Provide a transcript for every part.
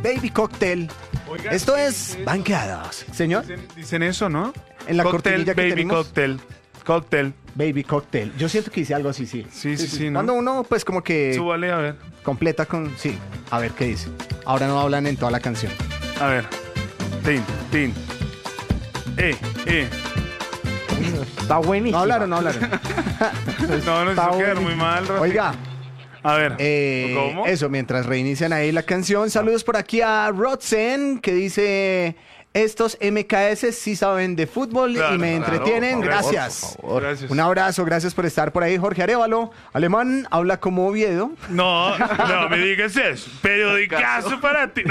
Baby Cocktail. Oiga, Esto sí, es Banqueados. Señor, Dicen eso, ¿no? en la Cocktail, cortinilla que baby tenemos. cocktail. Baby Cocktail. Yo siento que dice algo así, sí. Sí, ¿no? Cuando uno, pues, como que Súbale, a ver. completa con... Sí, a ver qué dice. Ahora no hablan en toda la canción. A ver. Tin. Está buenísimo. No hablaron. No, nos Está hizo quedar bueno. muy mal, Rafi. Oiga, A ver. ¿Cómo? eso, mientras reinician ahí la canción. Saludos por aquí a Rodsen, que dice... Estos MKS sí saben de fútbol Claro, y me entretienen. por favor, Gracias. por favor. Gracias. Un abrazo, gracias por estar por ahí. Jorge Arévalo, alemán, habla como Oviedo. No me digas eso. Periodicazo para ti.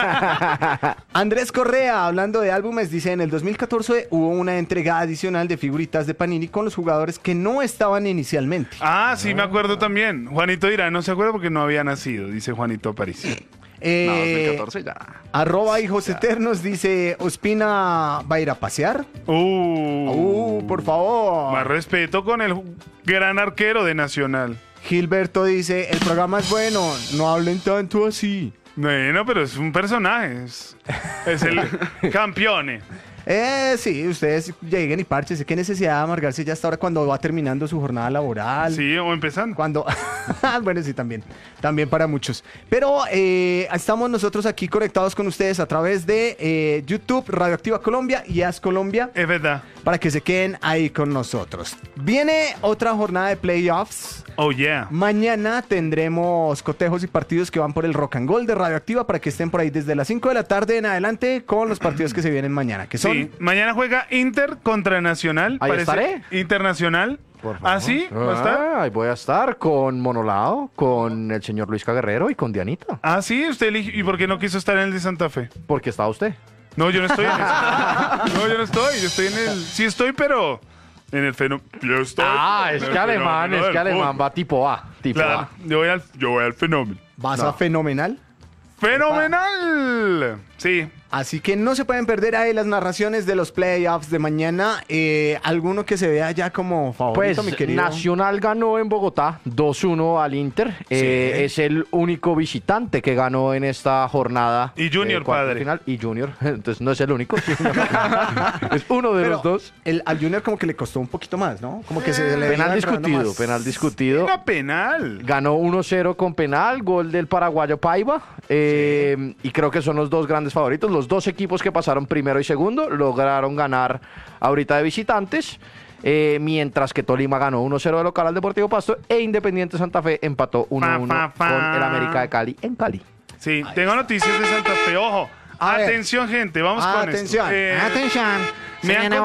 Andrés Correa, hablando de álbumes, dice, en el 2014 hubo una entrega adicional de figuritas de Panini con los jugadores que no estaban inicialmente. Ah, sí, me acuerdo también. Juanito dirá, no se acuerda porque no había nacido, dice Juanito París. No, 2014 ya. Arroba Hijos Eternos dice, Ospina va a ir a pasear. Por favor. Más respeto con el gran arquero de Nacional. Gilberto dice, el programa es bueno, no hablen tanto así. Bueno, pero es un personaje. Es el campeone. Sí, ustedes lleguen y parchen. Qué necesidad de amargarse ya hasta ahora cuando va terminando su jornada laboral. Sí, o empezando. Cuando, bueno, sí, también para muchos. Pero estamos nosotros aquí conectados con ustedes a través de YouTube, Radioactiva Colombia y AS Colombia, Es verdad. para que se queden ahí con nosotros. Viene otra jornada de playoffs. Oh, yeah. Mañana tendremos cotejos y partidos que van por el Rock and Gold de Radioactiva para que estén por ahí desde las 5 de la tarde en adelante con los partidos que se vienen mañana, que son... Sí, mañana juega Inter contra Nacional. Ahí parece estaré. Internacional. Por favor. ¿Ah, sí? ¿Va a estar? Ahí voy a estar con Monolao, con el señor Luis Guerrero y con Dianita. Ah, sí, usted eligió. ¿Y por qué no quiso estar en el de Santa Fe? Porque está usted. No, yo no estoy en ese. No, yo no estoy. Yo estoy en el. Sí, estoy, pero. En el fenómeno. Yo estoy. Es en el que alemán, fenómeno del fútbol. va tipo A. Tipo Claro, A. yo voy al fenómeno. Vas No. a fenomenal. ¡Fenomenal! Sí. Así que no se pueden perder ahí las narraciones de los playoffs de mañana. Alguno que se vea ya como favorito, Pues mi querido. Nacional ganó en Bogotá 2-1 al Inter. Es el único visitante que ganó en esta jornada. Y Junior, cuartos de padre. Final. Y Junior. Entonces no es el único. Es uno de Pero los dos. al Junior como que le costó un poquito más, ¿no? Como que se le Penal iba enredando discutido, más. penal discutido. Una penal. Ganó 1-0 con penal, gol del paraguayo Paiva. Y creo que son los dos grandes favoritos. Los dos equipos que pasaron primero y segundo lograron ganar ahorita de visitantes. Mientras que Tolima ganó 1-0 de local al Deportivo Pasto e Independiente Santa Fe empató 1-1 con el América de Cali en Cali. Sí, tengo noticias de Santa Fe. Ojo. A ver. Atención, gente. Vamos con Atención, esto. atención. Me han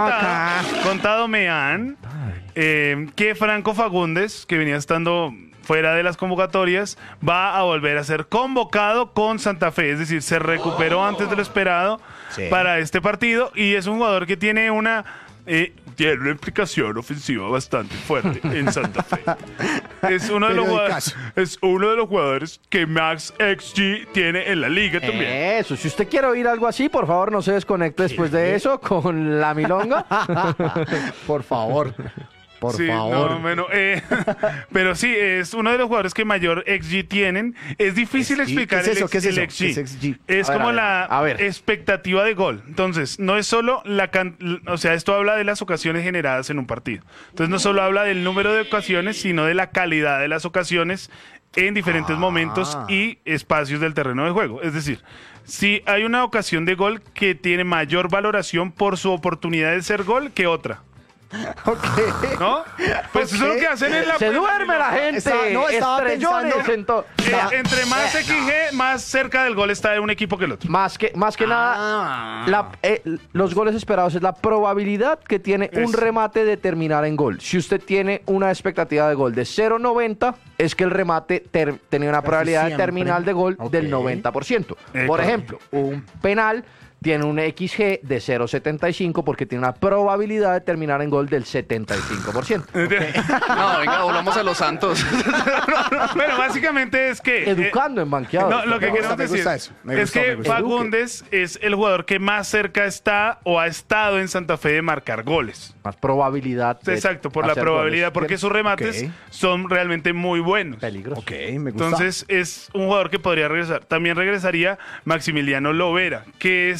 contado que Franco Fagundes, que venía estando fuera de las convocatorias, va a volver a ser convocado con Santa Fe. Es decir, se recuperó antes de lo esperado para este partido y es un jugador que tiene una implicación ofensiva bastante fuerte en Santa Fe. Es uno de los jugadores que Max XG tiene en la liga también. Eso, si usted quiere oír algo así, por favor no se desconecte después de eso con la milonga. Por favor. Por Sí, favor. no, bueno, pero sí, es uno de los jugadores que mayor XG tienen. Es difícil explicar ¿Qué es eso? ¿Qué es el eso? XG. ¿Qué es XG? Es A ver, como a ver, la a ver. expectativa de gol. Entonces, no es solo o sea, esto habla de las ocasiones generadas en un partido. Entonces, no solo habla del número de ocasiones, sino de la calidad de las ocasiones en diferentes momentos y espacios del terreno de juego. Es decir, si hay una ocasión de gol que tiene mayor valoración por su oportunidad de ser gol que otra. Ok. ¿No? Pues eso es lo que hacen en la Se duerme la gente. Estaba Estrellones pensando- entre más XG, más cerca del gol está de un equipo que el otro. Más que nada, los goles esperados es la probabilidad que tiene un Eso. remate de terminar en gol. Si usted tiene una expectativa de gol de 0.90, es que el remate tenía una probabilidad de siempre. terminal de gol Ok. del 90%. Por correcto. ejemplo, un penal tiene un XG de 0.75 porque tiene una probabilidad de terminar en gol del 75%. No, venga, volvamos a los Santos. Bueno, básicamente es que... Educando en banqueado. No, lo que Me queremos gusta, me decir gusta eso. Me es gusta, que me gusta. Fagundes es el jugador que más cerca está o ha estado en Santa Fe de marcar goles. Más probabilidad. de Exacto, por la hacer probabilidad, goles. porque sus remates Ok. son realmente muy buenos. Peligroso. Ok, me gusta. Entonces es un jugador que podría regresar. También regresaría Maximiliano Lovera, que